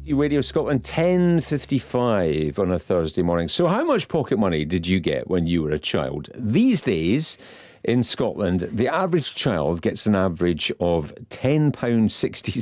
Radio Scotland, 10:55 on a Thursday morning. So how much pocket money did you get when you were a child? These days in Scotland, the average child gets an average of £10.60